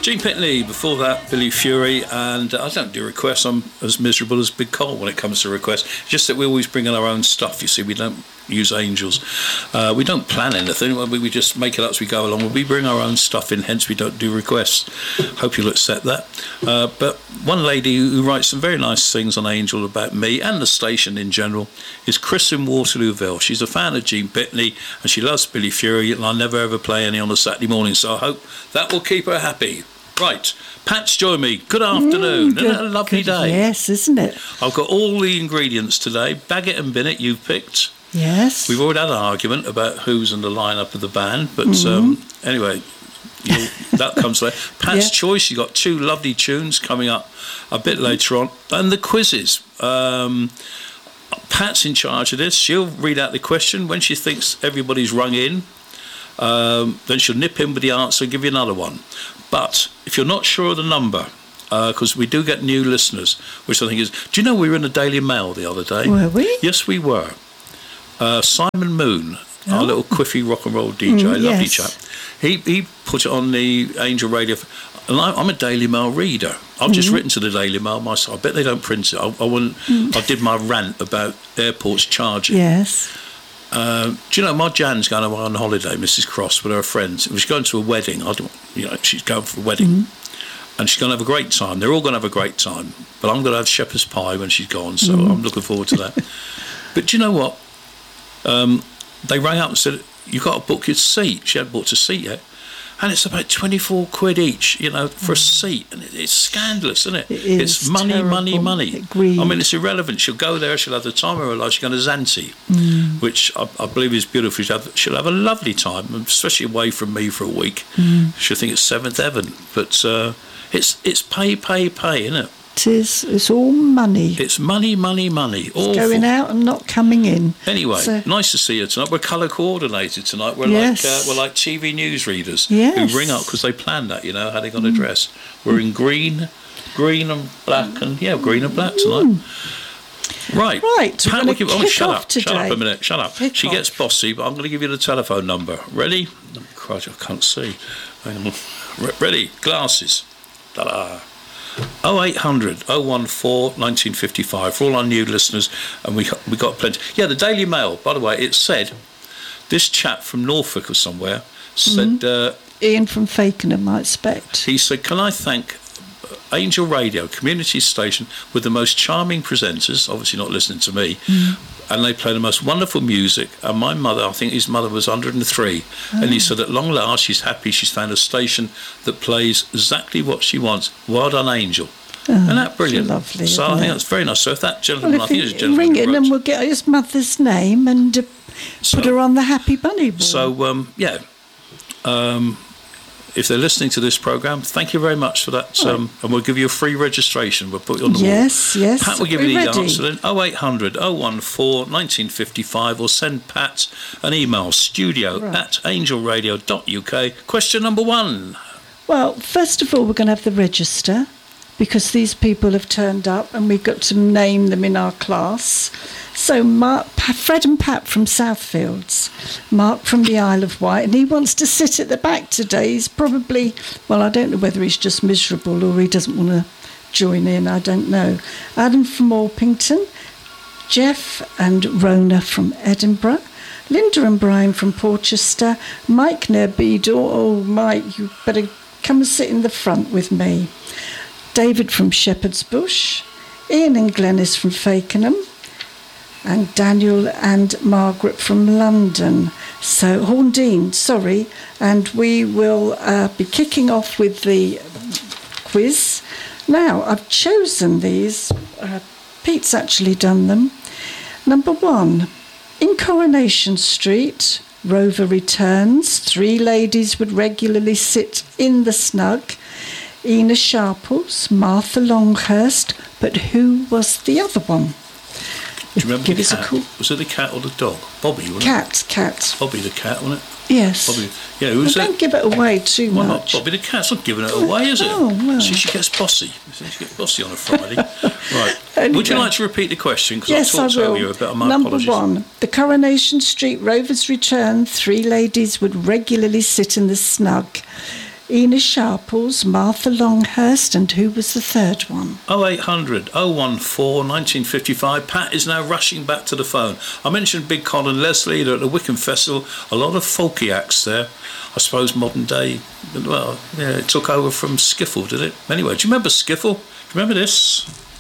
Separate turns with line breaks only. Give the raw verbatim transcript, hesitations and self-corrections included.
Gene Pitney, before that Billy Fury, and uh, I don't do requests. I'm as miserable as Big Cole when it comes to requests. Just that we always bring in our own stuff, you see. We don't use Angels. Uh, we don't plan anything. We, we just make it up as we go along. We bring our own stuff in, hence we don't do requests. Hope you'll accept that. Uh, but one lady who writes some very nice things on Angel about me and the station in general is Chris in Waterlooville. She's a fan of Gene Pitney and she loves Billy Fury, and I never ever play any on a Saturday morning, so I hope that will keep her happy. Right, Pat's joined me. Good afternoon. Mm, good, Isn't it a lovely
good,
day?
Yes, isn't it?
I've got all the ingredients today. Baggett and Binnett, you've picked.
Yes.
We've already had an argument about who's in the lineup of the band, but mm-hmm. um, anyway, you'll, that comes later. Pat's yeah. Choice, you've got two lovely tunes coming up a bit later on, and the quizzes. Um, Pat's in charge of this. She'll read out the question. When she thinks everybody's rung in, um, then she'll nip in with the answer and give you another one. But if you're not sure of the number, because uh, we do get new listeners, which I think is... Do you know we were in the Daily Mail the other day?
Were we?
Yes, we were. Uh, Simon Moon, oh. our little quiffy rock and roll D J,
mm,
lovely
yes.
chap, he he put it on the Angel Radio. And I, I'm a Daily Mail reader. I've mm. just written to the Daily Mail myself. I bet they don't print it. I, I, wouldn't, mm. I did my rant about airports charging.
Yes.
Uh, do you know, my Jan's going on holiday, Missus Cross, with her friends. She's going to a wedding. I don't, you know, she's going for a wedding. Mm. And she's going to have a great time. They're all going to have a great time. But I'm going to have shepherd's pie when she's gone, so mm. I'm looking forward to that. But do you know what? Um, they rang up and said, you've got to book your seat. She hadn't booked a seat yet. And it's about twenty-four quid each, you know, for a seat. And it's scandalous, isn't it?
It is
It's money,
terrible.
money, money.
Agreed.
I mean, it's irrelevant. She'll go there, she'll have the time of her life. She's going to Zante,
mm.
which I, I believe is beautiful. She'll have, she'll have a lovely time, especially away from me for a week.
Mm.
She'll think it's seventh heaven. But uh, it's it's pay, pay, pay, isn't it?
It is. It's all money.
It's money, money, money.
It's
Awful.
going out and not coming in.
Anyway,
so,
nice to see you tonight. We're colour coordinated tonight. We're
yes.
like uh, we're like T V news readers
yes.
who ring up because they plan that, you know, how they're going to dress. We're in green, green and black, and yeah, green and black tonight. Mm. Right,
right.
Pat, we'll give, oh, shut up,
today.
shut up a minute, shut up.
Kick
she
off.
gets bossy, but I'm going to give you the telephone number. Ready? Oh, Christ, I can't see. Re- ready? Glasses. Ta-da. oh eight hundred, oh one four, nineteen fifty-five for all our new listeners, and we we got plenty. Yeah, the Daily Mail, by the way, it said this chap from Norfolk or somewhere said
mm-hmm.
uh,
Ian from Fakenham, I expect.
He said, can I thank Angel Radio, community station with the most charming presenters, obviously not listening to me, mm. and they play the most wonderful music. And my mother, I think his mother was one hundred and three, oh. and he said at long last she's happy she's found a station that plays exactly what she wants. Well done, Angel. Oh, isn't that brilliant?
Lovely,
so I think
it?
that's very nice. So if that gentleman,
well,
I think it's a gentleman,
ring in and we'll get his mother's name and uh,
so,
put her on the Happy Bunny board.
So um, yeah. Um, If they're listening to this programme, thank you very much for that.
Right.
Um, and we'll give you a free registration. We'll put you on the
yes,
wall.
Yes, yes.
Pat will give
We're
you the
ready.
answer then. oh eight hundred, oh one four, nineteen fifty-five or send Pat an email, studio
right.
at angel radio dot U K. Question number one.
Well, first of all, we're going to have the register because these people have turned up and we've got to name them in our class. So Mark, Fred and Pat from Southfields, Mark from the Isle of Wight, and he wants to sit at the back today. He's probably, well, I don't know whether he's just miserable or he doesn't want to join in, I don't know. Adam from Orpington, Jeff and Rona from Edinburgh, Linda and Brian from Porchester, Mike near Beadle. Oh, Mike, you better come and sit in the front with me. David from Shepherd's Bush, Ian and Glenys from Fakenham, and Daniel and Margaret from London. So, Horndean, sorry. And we will uh, be kicking off with the quiz. Now, I've chosen these. Uh, Pete's actually done them. Number one, in Coronation Street, Rover returns. Three ladies would regularly sit in the snug. Ina Sharples, Martha Longhurst, but who was the other one?
Do you remember
Give
the
us
cat?
a call.
Was it the cat or the dog? Bobby, wasn't
cat,
it?
Cat, cat.
Bobby the cat, wasn't it?
Yes.
Bobby. Yeah, who was
well,
it?
Don't give it away too
Why
much.
not? Bobby the cat's not giving it away, is it?
Oh, well.
See, she gets bossy. She gets bossy on a Friday. Right.
Anyway.
Would you like to repeat the question? Because
Yes,
I talked
I will.
over you a bit. My
Number
apologies.
one, the Coronation Street Rovers return. Three ladies would regularly sit in the snug. Ina Sharples, Martha Longhurst, and who was the third one?
oh eight hundred, oh one four, nineteen fifty-five. Pat is now rushing back to the phone. I mentioned Big Con and Leslie, they're at the Wickham Festival. A lot of folky acts there. I suppose modern day, well, yeah, it took over from Skiffle, did it? Anyway, do you remember Skiffle? Do you remember this?